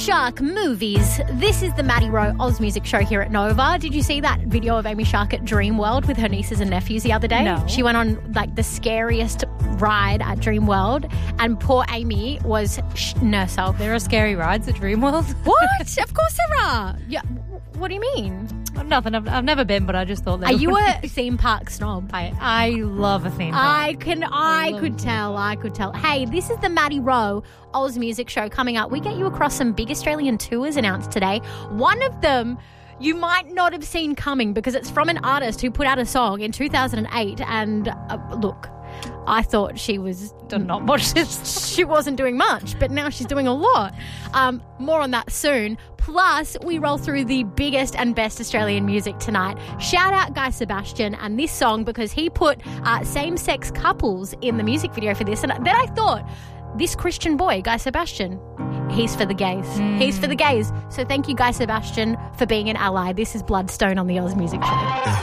Shark movies. This is the Maddie Rowe Oz Music Show here at Nova. Did you see that video of Amy Shark at Dreamworld with her nieces and nephews the other day? No. She went on like the scariest ride at Dreamworld, and poor Amy was herself. There are scary rides at Dreamworld? What? Of course there are. Yeah. What do you mean? Nothing. I've never been, but I just thought that. Are you a theme park snob? I love a theme park. I could tell. Hey, this is the Maddie Rowe Oz Music Show coming up. We get you across some big Australian tours announced today. One of them you might not have seen coming because it's from an artist who put out a song in 2008. And look, I thought she was not much. She wasn't doing much, but now she's doing a lot. More on that soon. Plus, we roll through the biggest and best Australian music tonight. Shout out Guy Sebastian and this song because he put same-sex couples in the music video for this. And then I thought, this Christian boy, Guy Sebastian, he's for the gays. He's for the gays. So thank you, Guy Sebastian, for being an ally. This is Bloodstone on the Oz Music Show.